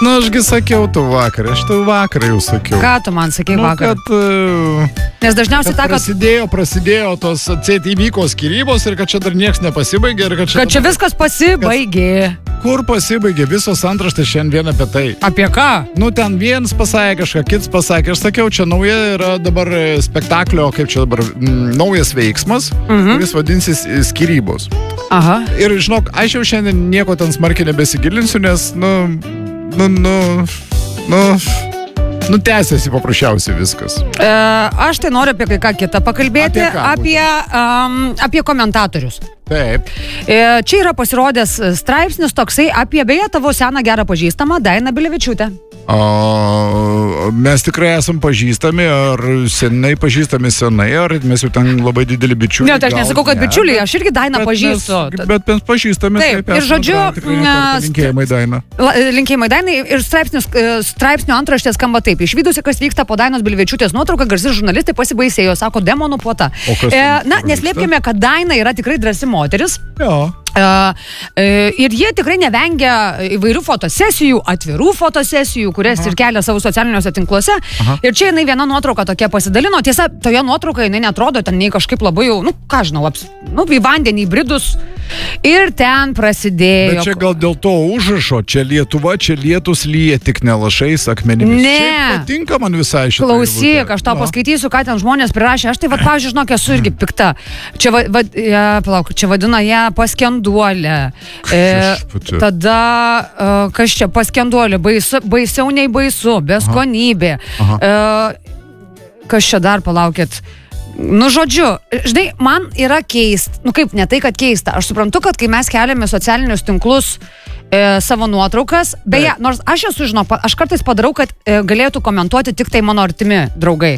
Nu, ašgi sakiau tu vakar, aš tu vakar jau sakiau. Ką tu man sakei vakar? Nes dažniausiai ta, kad... Prasidėjo tos atseit įvyko skyrybos ir kad čia dar nieks nepasibaigė. Ir kad čia viskas pasibaigė. Kur pasibaigė? Visos antraštės šiandien vien apie tai. Apie ką? Nu, ten vienas pasakė kažką, kits pasakė. Aš sakiau, čia nauja yra dabar spektaklio, kaip čia dabar, naujas veiksmas, kuris vadinsis skyrybos. Aha. Ir žinok, aš jau šiandien nieko ten smarkiai nebesigilinsiu, nes, tęsiasi paprasčiausiai viskas. Aš tai noriu apie kai ką kitą pakalbėti, apie komentatorius. Taip. Čia yra pasirodęs straipsnis toksai apie, beje, tavo seną gerą pažįstamą Dainą Bilevičiūtę. Mes tikrai esam pažįstami, ar senai pažįstami senai, ar mes jau ten labai didelį bičiulį. Ne, tai aš nesakau, kad bičiuliai, aš irgi Dainą pažįstu. Bet mes pažįstami. Taip, ir žodžiu... Linkėjimai Daina. Linkėjimai Dainai ir straipsnio antraštė skamba taip. Išvydusi, kas vyksta po Dainos Bilevičiūtės nuotrauką, garsi žurnalistai pasibaisėjo, sako, demonų puota. Neslėpkime, kad Daina yra tikrai drąsi moteris. Jo. Ir jie tikrai nevengia įvairių fotosesijų, atvirų fotosesijų, kurias ir kelia savo socialiniuose tinkluose. Ir čia jinai viena nuotrauka tokia pasidalino. Tiesa, toje nuotraukoje jinai netrodo ten nei kažkaip labai jau, į vandenį įbridus. Ir ten prasidėjo. Bet čia gal dėl to užrašo, čia Lietuva, čia lietus lyja tik ne lašais akmenimis. Ne. Šiaip patinka man visai šitą. Klausyk, aš tau paskaitysiu, ką ten žmonės prirašė. Aš tai, pavyzdžiui, žinok, esu irgi pikta. Čia vadina ją paskenduolę. Tada, kas čia paskenduolė, baisiau nei baisu, beskonybė. Kas čia dar, palaukit. Nu, žodžiu, žinai, man yra keista, kaip ne tai, kad keista. Aš suprantu, kad kai mes keliame socialinius tinklus savo nuotraukas, beje, nors aš esu, aš kartais padarau, kad galėtų komentuoti tik tai mano artimi draugai.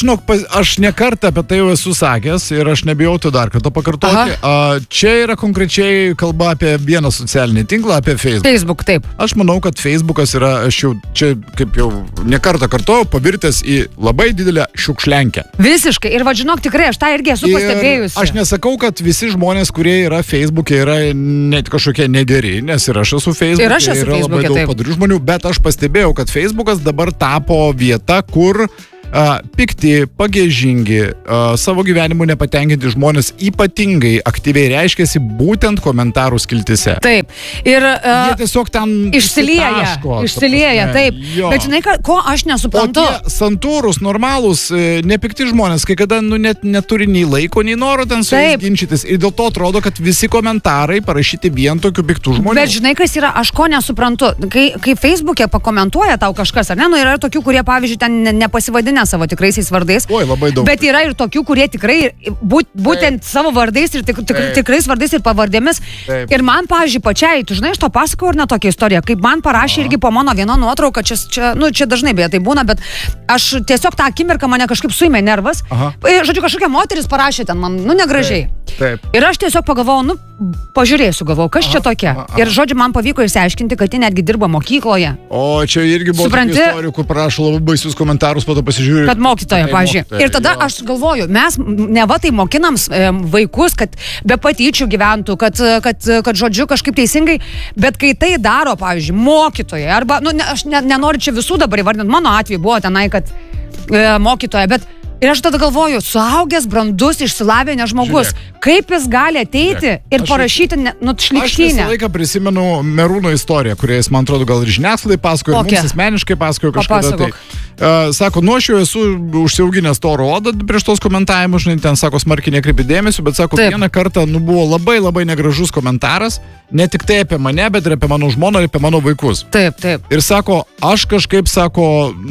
Aš ne kartą apie tai jau esu sakęs ir aš nebijau tai dar kartą pakartoti. Čia yra konkrečiai kalba apie vieną socialinį tinklą, apie Facebook. Facebook, taip. Aš manau, kad Facebookas yra, aš jau čia, kaip jau ne kartą kartojau, pavirtęs į labai didelę šiukšlenkę. Visiškai. Ir žinok, tikrai, aš tą irgi esu pastebėjusi. Aš nesakau, kad visi žmonės, kurie yra Facebook'e, yra net kažkokie negeri, nes ir aš esu Facebook'e, ir aš esu yra labai daug padarių žmonių, bet aš pastebėjau, kad Facebookas dabar tapo vieta, kur pikti, pagiežingi, savo gyvenimu nepatenkinti žmonės ypatingai aktyviai reiškiasi būtent komentarų skiltise. Taip. Ir jie tiesiog ten išsilieja, taip. Jo. Bet žinai, ko aš nesuprantu? O tie santūrus, normalūs, nepikti žmonės, kai kada net neturi nei laiko, nei noro ten su jais ginčytis. Ir dėl to atrodo, kad visi komentarai parašyti vien tokių piktų žmonių. Bet žinai, kas yra, aš ko nesuprantu? Kai Facebook'e pakomentuoja tau kažkas, ar ne? Yra tokių, kurie, pavyzdžiui, ten nepasivadina savo tikraisiais vardais. Oi, labai daug. Bet yra ir tokių, kurie tikrai būtent savo vardais ir tikrais vardais ir pavardėmis. Taip. Ir man, pavyzdžiui, pačiai, tu žinai, aš to pasakau ar ne tokią istoriją, kaip man parašė irgi po mano vieno nuotrauką, čia dažnai beje tai būna, bet aš tiesiog tą akimirką mane kažkaip suėmė nervas. Žodžiu, kažkokia moteris parašė ten man, negražiai. Taip. Ir aš tiesiog pagalvojau, pažiūrėsiu, kas čia tokia. Ir žodžiu, man pavyko išsiaiškinti, kad ji netgi dirba mokykloje. O čia irgi buvo istorijų, kur parašo labai baisius komentarus, po to pasižiūrė. Kad mokytoja, pavyzdžiui. Ir tada aš galvoju, mes neva tai mokinam vaikus, kad be patyčių gyventų, kad žodžiu kažkaip teisingai, bet kai tai daro, pavyzdžiui, mokytoja, arba, aš nenoriu čia visų dabar įvardinti, mano atveju buvo tenai, kad mokytoja, bet ir aš tada galvoju, suaugęs, brandus, išsilavinęs žmogus, kaip jis gali ateiti ir parašyti šlykštynę. Aš visą laiką prisimenu Merūno istoriją, kurią jis, man atrodo, gal ir žiniasklaidai pasakojo, ir mums asmeniškai pasakojo kažkada tai. Sako, aš jau esu užsiauginęs storą odą prieš tos komentavimus, žinai, ten, sako, smarkiai nekreipi dėmesio, bet, sako, vieną kartą, buvo labai labai negražus komentaras, ne tik tai apie mane, bet ir apie mano žmoną, ir apie mano vaikus. Taip, taip. Ir sako, aš kažkaip, sako,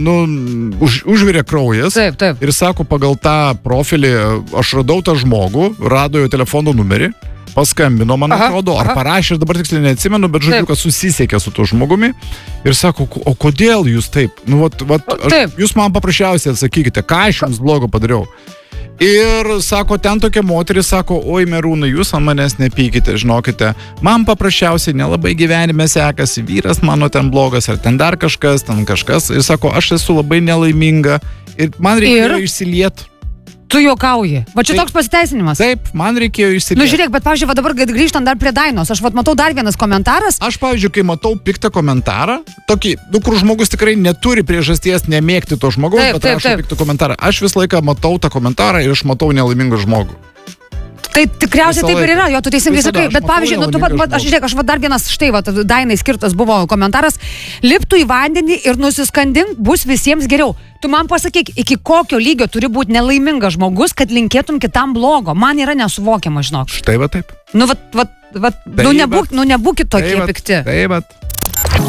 užvirė kraujas. Taip, taip. Ir sako, pagal tą profilį aš radau tą žmogų, rado jo telefono numerį, paskambino, man atrodo, ar parašė, dabar tiksliai neatsimenu, bet žodžiu, kad susisiekė su tuo žmogumi ir sako, o kodėl jūs taip? Jūs man paprasčiausiai atsakykite, ką aš jums blogo padariau. Ir sako, ten tokia moteris sako, oi Merūnai, jūs ant manęs nepykite, žinokite, man paprasčiausiai nelabai gyvenime sekasi, vyras mano ten blogas, ar ten dar kažkas, ten kažkas. Ir sako, aš esu labai nelaiminga ir man reikėjo išsiliet. Tu juokauji. Va čia toks pasiteisinimas. Taip, man reikėjo išsilieti. Nu žiūrėk, bet pavyzdžiui, va dabar grįžtant dar prie Dainos, aš matau dar vienas komentaras. Aš, pavyzdžiui, kai matau piktą komentarą, tokį, kur žmogus tikrai neturi priežasties nemėgti to žmogaus, bet rašo piktą komentarą, aš visą laiką matau tą komentarą ir aš matau nelaimingą žmogų. Tai tikriausiai taip ir yra, jo, tu teisingai sakai, bet pavyzdžiui, aš dar vienas, štai, Dainai skirtas buvo komentaras, liptų į vandenį ir nusiskandink, bus visiems geriau. Tu man pasakyk, iki kokio lygio turi būti nelaimingas žmogus, kad linkėtum kitam blogo. Man yra nesuvokiama, žinok. Štai va taip. Nebūkit tokie pikti. Taip,